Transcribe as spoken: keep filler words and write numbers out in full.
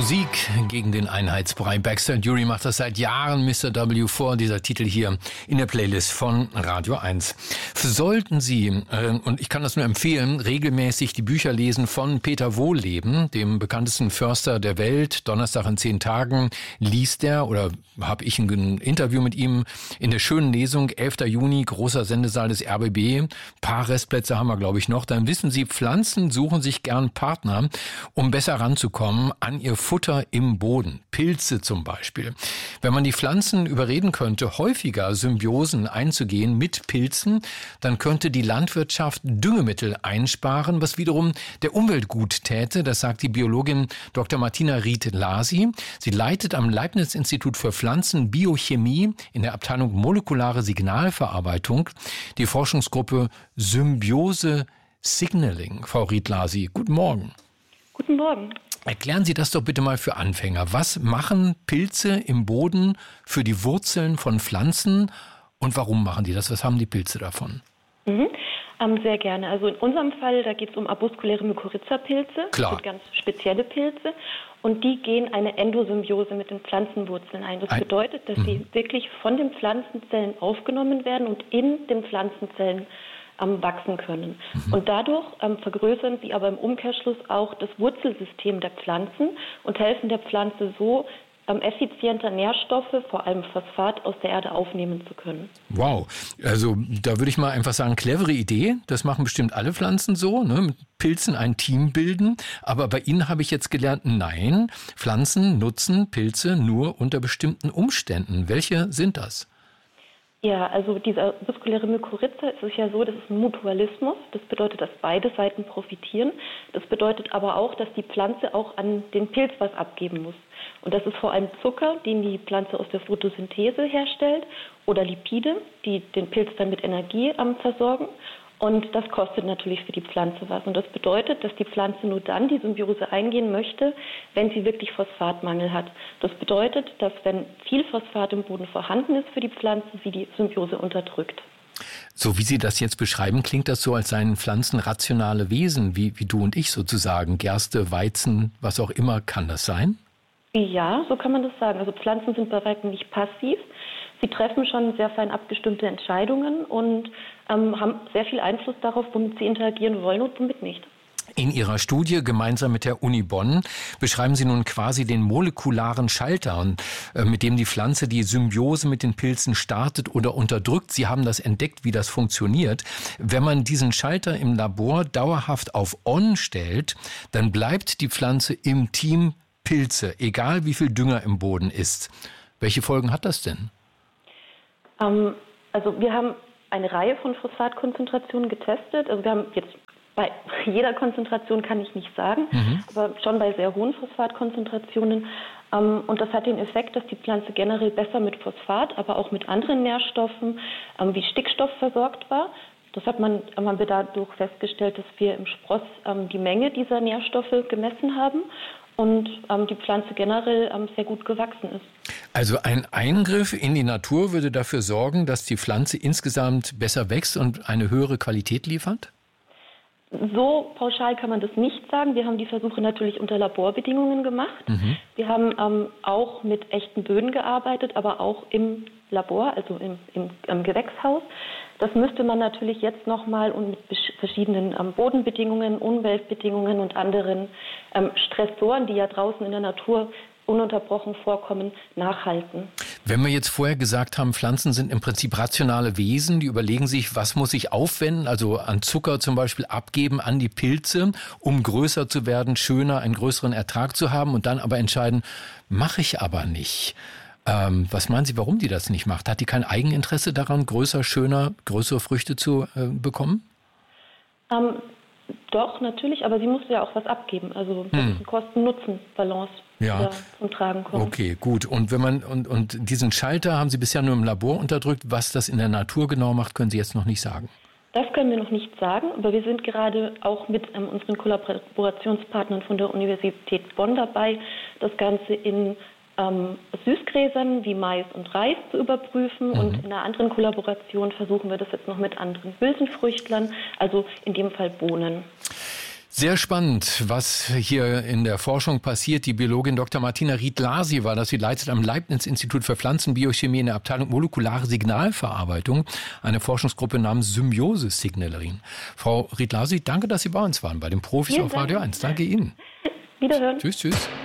Musik gegen den Einheitsbrei. Baxter Dury macht das seit Jahren, Mister W vor, dieser Titel hier in der Playlist von Radio eins. Sollten Sie, äh, und ich kann das nur empfehlen, regelmäßig die Bücher lesen von Peter Wohlleben, dem bekanntesten Förster der Welt. Donnerstag in zehn Tagen liest er, oder habe ich ein Interview mit ihm in der schönen Lesung, elfter Juni, großer Sendesaal des R B B. Ein paar Restplätze haben wir, glaube ich, noch. Dann wissen Sie, Pflanzen suchen sich gern Partner, um besser ranzukommen an ihr Futter im Boden. Pilze zum Beispiel. Wenn man die Pflanzen überreden könnte, häufiger Symbiosen einzugehen mit Pilzen, dann könnte die Landwirtschaft Düngemittel einsparen, was wiederum der Umwelt gut täte. Das sagt die Biologin Doktor Martina Ried-Lasi. Sie leitet am Leibniz-Institut für Pflanzenbiochemie in der Abteilung Molekulare Signalverarbeitung die Forschungsgruppe Symbiose Signaling. Frau Ried-Lasi, guten Morgen. Guten Morgen. Erklären Sie das doch bitte mal für Anfänger. Was machen Pilze im Boden für die Wurzeln von Pflanzen und warum machen die das? Was haben die Pilze davon? Mhm. Ähm, sehr gerne. Also in unserem Fall, da geht es um arbuskuläre Mykorrhiza-Pilze. Klar. Das sind ganz spezielle Pilze. Und die gehen eine Endosymbiose mit den Pflanzenwurzeln ein. Das ein bedeutet, dass mhm. sie wirklich von den Pflanzenzellen aufgenommen werden und in den Pflanzenzellen ähm, wachsen können. Mhm. Und dadurch ähm, vergrößern sie aber im Umkehrschluss auch das Wurzelsystem der Pflanzen und helfen der Pflanze so, ähm, effizienter Nährstoffe, vor allem Phosphat, aus der Erde aufnehmen zu können. Wow, also da würde ich mal einfach sagen, clevere Idee. Das machen bestimmt alle Pflanzen so, ne? Mit Pilzen ein Team bilden. Aber bei Ihnen habe ich jetzt gelernt, nein, Pflanzen nutzen Pilze nur unter bestimmten Umständen. Welche sind das? Ja, also dieser muskuläre Mykorrhiza, es ist ja so, das ist ein Mutualismus. Das bedeutet, dass beide Seiten profitieren. Das bedeutet aber auch, dass die Pflanze auch an den Pilz was abgeben muss. Und das ist vor allem Zucker, den die Pflanze aus der Photosynthese herstellt, oder Lipide, die den Pilz dann mit Energie ähm, versorgen. Und das kostet natürlich für die Pflanze was. Und das bedeutet, dass die Pflanze nur dann die Symbiose eingehen möchte, wenn sie wirklich Phosphatmangel hat. Das bedeutet, dass wenn viel Phosphat im Boden vorhanden ist für die Pflanze, sie die Symbiose unterdrückt. So wie Sie das jetzt beschreiben, klingt das so, als seien Pflanzen rationale Wesen, wie, wie du und ich sozusagen. Gerste, Weizen, was auch immer, kann das sein? Ja, so kann man das sagen. Also Pflanzen sind bei weitem nicht passiv. Sie treffen schon sehr fein abgestimmte Entscheidungen und ähm, haben sehr viel Einfluss darauf, womit sie interagieren wollen und womit nicht. In Ihrer Studie gemeinsam mit der Uni Bonn beschreiben Sie nun quasi den molekularen Schalter, äh, mit dem die Pflanze die Symbiose mit den Pilzen startet oder unterdrückt. Sie haben das entdeckt, wie das funktioniert. Wenn man diesen Schalter im Labor dauerhaft auf On stellt, dann bleibt die Pflanze im Team Pilze, egal wie viel Dünger im Boden ist. Welche Folgen hat das denn? Ähm, also wir haben eine Reihe von Phosphatkonzentrationen getestet. Also wir haben jetzt bei jeder Konzentration kann ich nicht sagen, mhm. aber schon bei sehr hohen Phosphatkonzentrationen. Ähm, und das hat den Effekt, dass die Pflanze generell besser mit Phosphat, aber auch mit anderen Nährstoffen ähm, wie Stickstoff versorgt war. Das hat man, haben wir dadurch festgestellt, dass wir im Spross ähm, die Menge dieser Nährstoffe gemessen haben und ähm, die Pflanze generell ähm, sehr gut gewachsen ist. Also ein Eingriff in die Natur würde dafür sorgen, dass die Pflanze insgesamt besser wächst und eine höhere Qualität liefert? So pauschal kann man das nicht sagen. Wir haben die Versuche natürlich unter Laborbedingungen gemacht. Mhm. Wir haben ähm, auch mit echten Böden gearbeitet, aber auch im Labor, also im, im, im Gewächshaus. Das müsste man natürlich jetzt nochmal und mit verschiedenen ähm, Bodenbedingungen, Umweltbedingungen und anderen ähm, Stressoren, die ja draußen in der Natur ununterbrochen vorkommen, nachhalten. Wenn wir jetzt vorher gesagt haben, Pflanzen sind im Prinzip rationale Wesen, die überlegen sich, was muss ich aufwenden, also an Zucker zum Beispiel abgeben an die Pilze, um größer zu werden, schöner, einen größeren Ertrag zu haben und dann aber entscheiden, mache ich aber nicht. Ähm, was meinen Sie, warum die das nicht macht? Hat die kein Eigeninteresse daran, größer, schöner, größere Früchte zu äh, bekommen? Ähm, doch, natürlich, aber sie muss ja auch was abgeben. Also das hm. ist eine Kosten-Nutzen-Balance, die ja. da zum Tragen kommt. Okay, gut. Und wenn man und, und diesen Schalter haben Sie bisher nur im Labor unterdrückt. Was das in der Natur genau macht, können Sie jetzt noch nicht sagen. Das können wir noch nicht sagen, aber wir sind gerade auch mit ähm, unseren Kollaborationspartnern von der Universität Bonn dabei, das Ganze in ähm, Süßgräsern wie Mais und Reis zu überprüfen. Mhm. Und in einer anderen Kollaboration versuchen wir das jetzt noch mit anderen Hülsenfrüchtlern, also in dem Fall Bohnen. Sehr spannend, was hier in der Forschung passiert. Die Biologin Doktor Martina Ried-Lasi war das. Sie leitet am Leibniz-Institut für Pflanzenbiochemie in der Abteilung Molekulare Signalverarbeitung eine Forschungsgruppe namens Symbiose-Signalerin. Frau Ried-Lasi, danke, dass Sie bei uns waren, bei den Profis Vielen auf Dank. Radio eins. Danke Ihnen. Wiederhören. Tschüss, tschüss.